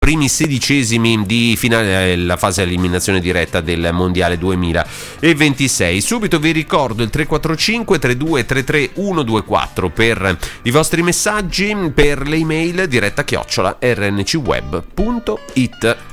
primi sedicesimi di finale, la fase eliminazione diretta del Mondiale 2026. Subito vi ricordo il 345 3233 124 per i vostri messaggi, per le email diretta @rncweb.it.